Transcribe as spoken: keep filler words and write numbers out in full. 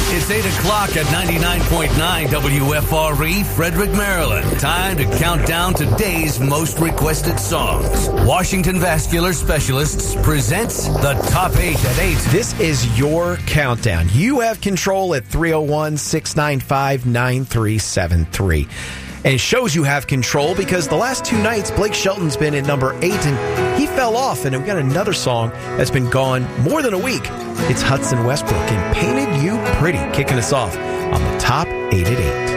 It's eight o'clock at ninety-nine point nine W F R E, Frederick, Maryland. Time to count down today's most requested songs. Washington Vascular Specialists presents the Top eight at eight. This is your countdown. You have control at three oh one, six nine five, nine three seven three. And it shows you have control because the last two nights, Blake Shelton's been at number eight, and he fell off. And we've got another song that's been gone more than a week. It's Hudson Westbrook and Painted You Pretty, kicking us off on the Top eight at eight.